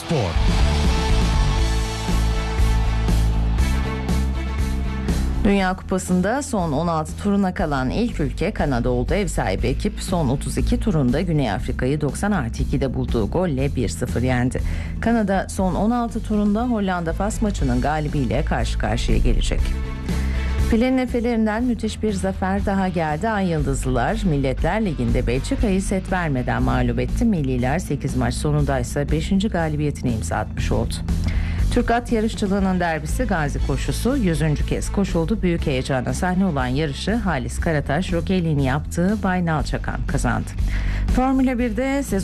Spor. Dünya Kupası'nda son 16 turuna kalan ilk ülke Kanada oldu. Ev sahibi ekip son 32 turunda Güney Afrika'yı 90+2'de bulduğu golle 1-0 yendi. Kanada son 16 turunda Hollanda-Fas maçının galibiyle karşı karşıya gelecek. Filenin efelerinden müthiş bir zafer daha geldi. Ay Yıldızlılar Milletler Ligi'nde Belçika'yı set vermeden mağlup etti. Milliler 8 maç sonunda ise 5. galibiyetine imza atmış oldu. Türk at yarışçılığının derbisi Gazi Koşusu 100. kez koşuldu. Büyük heyecana sahne olan yarışı Halis Karataş, Rokeli'nin yaptığı Bay Nalçakan kazandı. Formula 1'de sezon